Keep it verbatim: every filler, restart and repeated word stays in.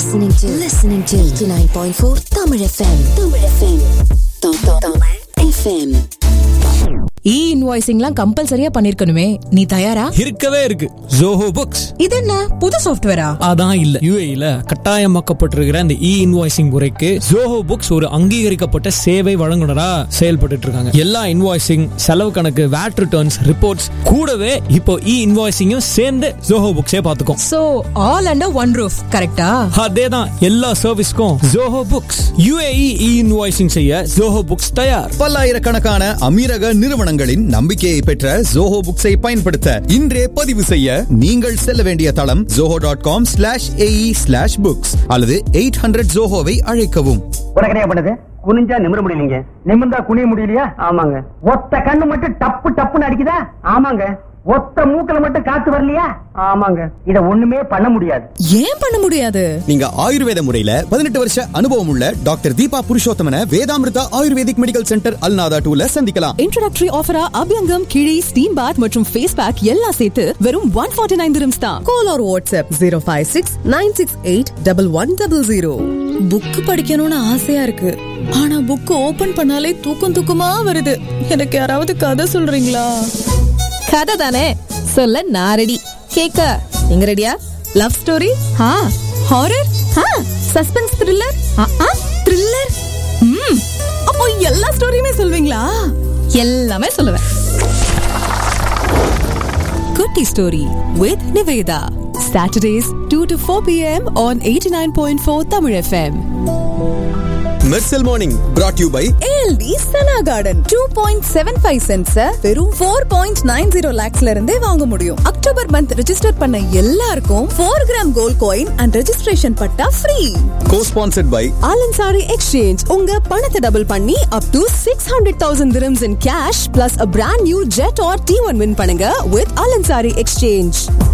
listening to listening to eighty-nine point four Tamil F M. Tamil F M. Tamil F M. இ இன்வாய்சிங்லாம் கம்பல்சரியா பண்ணிருக்கணுமே, நீ தயாரா? இருக்கவே இருக்கு. Zoho Books. இது என்ன புது சாஃப்ட்வேரா? அதான் இல்ல, யுஏஇல கட்டாயமாக்கப்பட்டிருக்கிற இந்த இ இன்வாய்சிங் முறைக்கு Zoho Books ஒரு அங்கீகரிக்கப்பட்ட சேவை வழங்குனரா செயல்பட்டு இருக்காங்க. எல்லா இன்வாய்சிங், செலவு கணக்கு, வேட் ரிட்டர்ன்ஸ், ரிப்போர்ட்ஸ் கூடவே இப்போ இ இன்வாய்சிங்கும் சேர்ந்து Zoho Books-ஏ பாத்துக்கும். So all under one roof, கரெக்ட்டா? அதேதான், எல்லா சர்வீஸ்க்கும் Zoho Books. யுஏஇ இ இன்வாய்சிங் செய்ய Zoho Books தயார். பல்லாயிரக்கணக்கான அமீரக நிறுவனங்களின் நம்பிக்கையை பெற்ற Zoho Books-ஐ பயன்படுத்த இன்றே பதிவு செய்ய நீங்கள் செல்ல வேண்டிய தளம் zoho dot com slash a e slash books அல்லது eight hundred Zoho-வை அழைக்கவும். உனக்கு பண்ணது குனிஞ்சா நிமிர முடியலீங்க, நிமிர்ந்தா குனிய முடியலையா? ஆமாங்க. ஒத்த கண்ணு மட்டும் டப்பு டப்புன்னு அடிக்குதா? ஆமாங்க. ஒத்த மூக்கல மட்டும் காத்து வரலையா? ஆமாங்க. இத ஒண்ணுமே பண்ண முடியாது. ஏன் பண்ண முடியாது? நீங்க ஆயுர்வேத முறையில பதினெட்டு வருஷ அனுபவம் உள்ள doctor Deepa புருஷோத்தமன Vedamrutha ayurvedic medical centre Al Nahda டூல சந்திக்கலாம். இன்ட்ரோடக்டரி ஆஃபரா அபியங்கம், கிழி, ஸ்டீம் பாத் மற்றும் ஃபேஸ் பேக் எல்லாம் சேர்த்து வெறும் one forty-nine dirhams தான். Call or WhatsApp zero five six nine six eight one one zero zero. Book படிக்கணும்னு ஆசையா இருக்கு, ஆனா புக் ஓபன் பண்ணாலே தூக்கம் தூக்கமா வருது. எனக்கு யாராவது கதை சொல்றீங்களா? கதை தானே சொல்ல நான் ரெடி. கேக்க நீங்க ரெடியா? லவ் ஸ்டோரி, ஹா ஹாரர், ஹா சஸ்பென்ஸ், த்ரில்லர், த்ரில்லர். ம் அப்போ எல்லா ஸ்டோரியுமே சொல்வீங்களா? எல்லாமே சொல்லுவேன். குட்டி story with Nivetha. Saturdays two to four p m on eighty-nine point four Tamil F M. Mersal morning brought you by A L D Sana Garden two point seven five cents வெறும் four point nine zero lakhsல இருந்தே வாங்க முடியும். October month register பண்ண எல்லாருக்கும் four gram gold coin and registration patta free. co-sponsored by Alansari Exchange. உங்க பணத்தை double பண்ணி up to six hundred thousand dirhams in cash plus a brand new jet or T one win பண்ணுங்க with Alansari Exchange.